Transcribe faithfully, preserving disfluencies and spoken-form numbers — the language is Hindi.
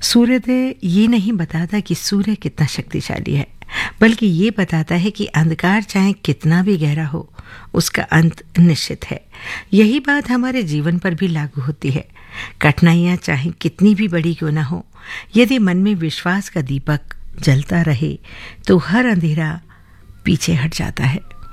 सूर्योदय ये नहीं बताता कि सूर्य कितना शक्तिशाली है, बल्कि ये बताता है कि अंधकार चाहे कितना भी गहरा हो, उसका अंत निश्चित है। यही बात हमारे जीवन पर भी लागू होती है। कठिनाइयाँ चाहे कितनी भी बड़ी क्यों ना हो, यदि मन में विश्वास का दीपक जलता रहे तो हर अंधेरा पीछे हट जाता है।